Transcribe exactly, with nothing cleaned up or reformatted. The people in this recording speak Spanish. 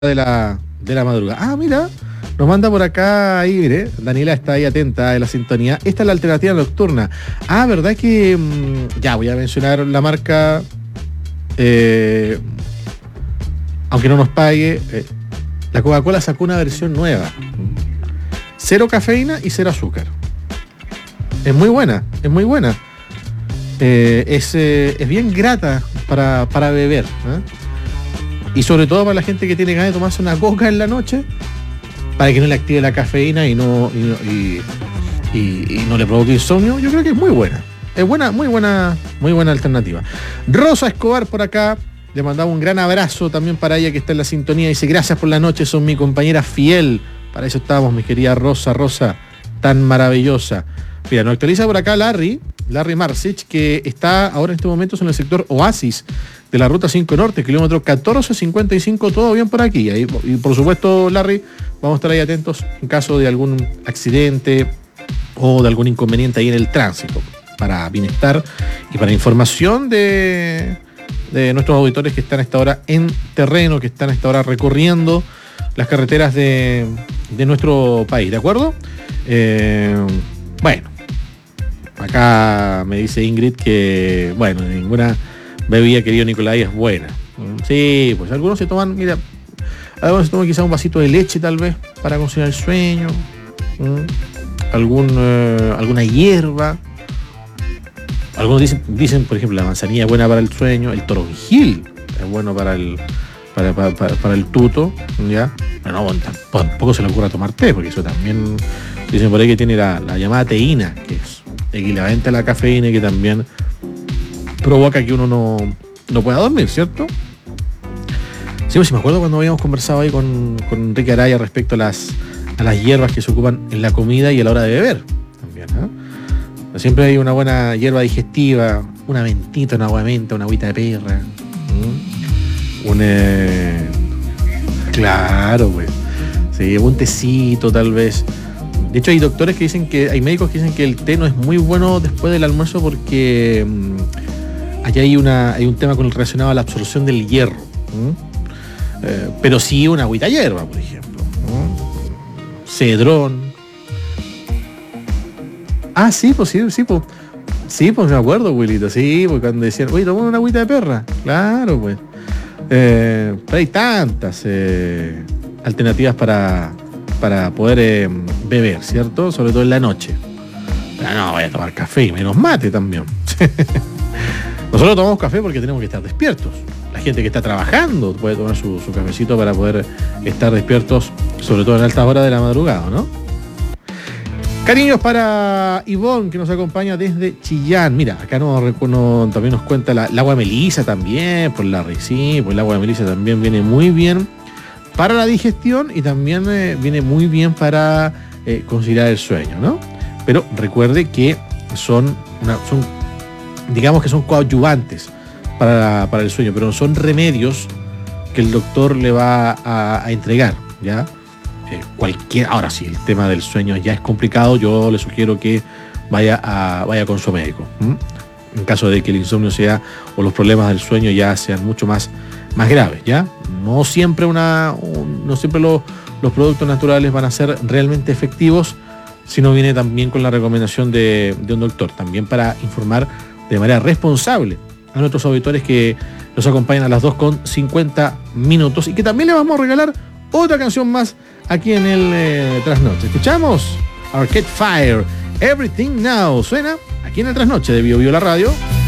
de la, de la madrugada. Ah, mira, nos manda por acá, ahí, mire, Daniela está ahí atenta de la sintonía. Esta es la alternativa nocturna. Ah, ¿verdad que? Mmm, ya, voy a mencionar la marca, eh, aunque no nos pague. Eh, la Coca-Cola sacó una versión nueva. Cero cafeína y cero azúcar. Es muy buena, es muy buena. Eh, es, eh, es bien grata para, para beber, ¿eh? Y sobre todo para la gente que tiene ganas de tomarse una coca en la noche, para que no le active la cafeína y no, y, y, y, y no le provoque insomnio. Yo creo que es muy buena. Es buena, muy buena, muy buena alternativa. Rosa Escobar por acá, le mandaba un gran abrazo también para ella que está en la sintonía. Dice, gracias por la noche, son mi compañera fiel. Para eso estábamos, mi querida Rosa, Rosa, tan maravillosa. Mira, nos actualiza por acá Larry, Larry Marcich, que está ahora en estos momentos en el sector Oasis de la Ruta cinco Norte, kilómetro catorce cincuenta y cinco, todo bien por aquí. Y, y por supuesto, Larry, vamos a estar ahí atentos en caso de algún accidente o de algún inconveniente ahí en el tránsito, para bienestar y para información de, de nuestros auditores que están a esta hora en terreno, que están a esta hora recorriendo las carreteras de, de nuestro país, ¿de acuerdo? Eh, bueno, acá me dice Ingrid que, bueno, ninguna bebida, querido Nicolai, es buena. Sí, pues algunos se toman, mira, algunos se toman quizá un vasito de leche tal vez para conciliar el sueño, ¿Mm? algún eh, alguna hierba. Algunos dicen, dicen, por ejemplo, la manzanilla es buena para el sueño, el toronjil es bueno para el para, para, para, para el tuto, ¿ya? Pero no, tampoco se le ocurra tomar té, porque eso también dicen por ahí que tiene la, la llamada teína, que es equivalente a la cafeína y que también provoca que uno no, no pueda dormir, ¿cierto? Sí, pues sí, me acuerdo cuando habíamos conversado ahí con, con Enrique Araya respecto a las, a las hierbas que se ocupan en la comida y a la hora de beber. También, ¿eh? Siempre hay una buena hierba digestiva, una mentita, una aguamenta, una agüita de perra. ¿Mm? Un... Eh... Claro, pues. Sí, un tecito tal vez. De hecho, hay doctores que dicen que, hay médicos que dicen que el té no es muy bueno después del almuerzo porque mmm, allá hay, una, hay un tema con el relacionado a la absorción del hierro. Eh, pero sí una agüita hierba, por ejemplo. ¿no? Cedrón. Ah, sí, pues sí, sí, pues. Sí, pues me acuerdo, Wilito. Sí, pues cuando decían, oye, tomamos una agüita de perra. Claro, pues. Eh, pero hay tantas eh, alternativas para, para poder eh, beber, ¿cierto? Sobre todo en la noche. Pero no, voy a tomar café y menos mate también. Nosotros tomamos café porque tenemos que estar despiertos. La gente que está trabajando puede tomar su, su cafecito para poder estar despiertos, sobre todo en altas horas de la madrugada, ¿no? Cariños para Ivonne, que nos acompaña desde Chillán. Mira, acá no, no, también nos cuenta la, el agua de melisa también, por la sí, pues el agua de melisa también viene muy bien para la digestión y también eh, viene muy bien para eh, conciliar el sueño, ¿no? Pero recuerde que son, una, son digamos que son coadyuvantes para, para el sueño, pero no son remedios que el doctor le va a, a entregar, ¿ya? Eh, cualquier, ahora sí, el tema del sueño ya es complicado, yo le sugiero que vaya, a, vaya con su médico, ¿m? En caso de que el insomnio sea, o los problemas del sueño ya sean mucho más, más graves, ¿ya? No siempre, una, un, no siempre lo, los productos naturales van a ser realmente efectivos, sino viene también con la recomendación de, de un doctor, también para informar de manera responsable a nuestros auditores que nos acompañan a las dos con cincuenta minutos y que también le vamos a regalar otra canción más aquí en el eh, Trasnoche. Escuchamos Arcade Fire, Everything Now, suena aquí en el Trasnoche de Bio Bio la Radio.